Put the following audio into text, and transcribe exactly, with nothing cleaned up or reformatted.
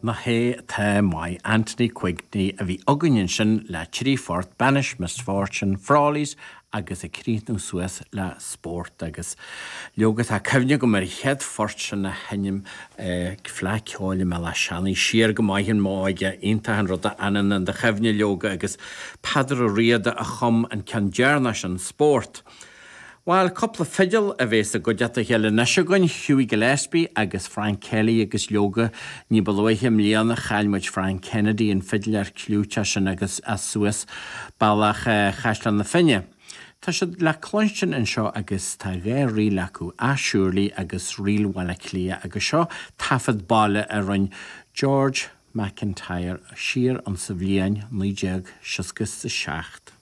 na hé tá mai Anthony Quigley a bhí againn sin le trífort Banish Misfortune Frawleys agus a críú Suas le sport agus leogat a cefne go mar chead fort sin na henim fleicáile me le seannaí siar go maithinn máige onanta an rud a anan an de chefne leoga agus padar a riada a chum an cean dearna sin sport. While couple of fiddle a bheits a godjata heile neisiagan Hughie Gillespie agus Frank Kelly agus leoga ní balóithim líana chailmuid Frank Kennedy in fiddle ar clúte sin agus a Suas bailach chaislan na finne. Tá siad le cloinsin an seo agus tá ré rí lecu asúrlaí agus rialhhaile clia agus seo tafad baile a run George McIntyre siar an sa bhliain nídeag siosgus sa seacht.